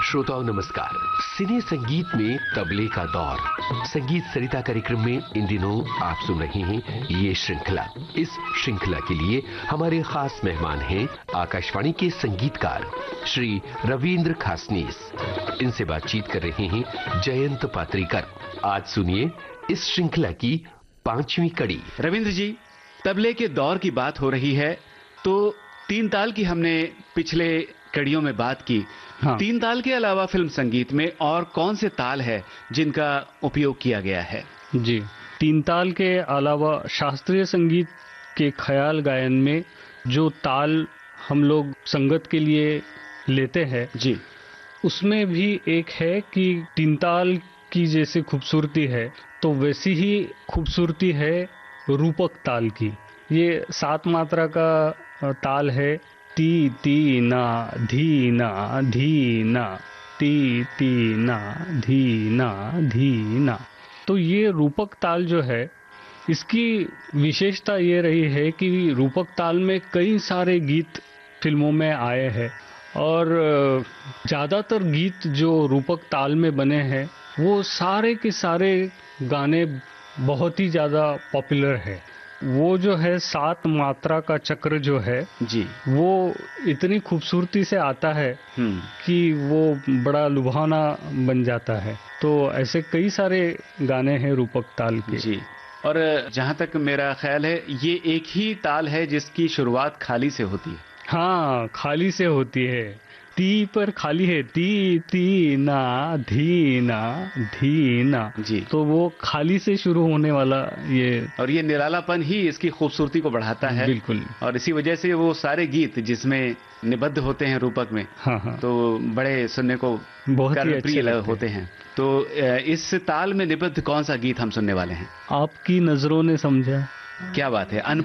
श्रोताओं नमस्कार। सिने संगीत में तबले का दौर, संगीत सरिता कार्यक्रम में इन दिनों आप सुन रहे हैं ये श्रृंखला। इस श्रृंखला के लिए हमारे खास मेहमान हैं आकाशवाणी के संगीतकार श्री रविंद्र खासनीस। इनसे बातचीत कर रहे हैं जयंत पात्रीकर। आज सुनिए इस श्रृंखला की 5वीं कड़ी। रविंद्र जी, तबले के दौर की बात हो रही है तो तीन ताल की हमने पिछले कड़ियों में बात की। हाँ। तीन ताल के अलावा फिल्म संगीत में और कौन से ताल है जिनका उपयोग किया गया है? जी, तीन ताल के अलावा शास्त्रीय संगीत के ख्याल गायन में जो ताल हम लोग संगत के लिए लेते हैं जी, उसमें भी एक है कि तीन ताल की जैसे खूबसूरती है तो वैसी ही खूबसूरती है रूपक ताल की। ये 7 मात्रा का ताल है। ती ती ना धी ना धी ना, ती ती ना धी ना धी ना। तो ये रूपक ताल जो है, इसकी विशेषता ये रही है कि रूपक ताल में कई सारे गीत फिल्मों में आए हैं और ज़्यादातर गीत जो रूपक ताल में बने हैं वो सारे के सारे गाने बहुत ही ज़्यादा पॉपुलर है। वो जो है 7 मात्रा का चक्र जो है जी, वो इतनी खूबसूरती से आता है कि वो बड़ा लुभावना बन जाता है। तो ऐसे कई सारे गाने हैं रूपक ताल के। जी। और जहां तक मेरा ख्याल है ये एक ही ताल है जिसकी शुरुआत खाली से होती है। हाँ, खाली से होती है। ती पर खाली है, ती ती ना धी ना जी। तो वो खाली से शुरू होने वाला ये, और ये निरालापन ही इसकी खूबसूरती को बढ़ाता है। बिल्कुल। और इसी वजह से वो सारे गीत जिसमें निबद्ध होते हैं रूपक में, हाँ, तो बड़े सुनने को बहुत ही कर्णप्रिय अच्छे होते हैं। तो इस ताल में निबद्ध कौन सा गीत हम सुनने वाले हैं? आपकी नजरों ने समझा। क्या बात है।